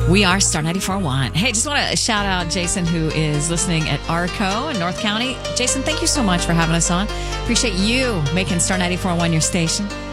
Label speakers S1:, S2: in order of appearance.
S1: We are Star 94.1. Hey, just want to shout out Jason, who is listening at Arco in North County. Jason, thank you so much for having us on. Appreciate you making Star 94.1 your station.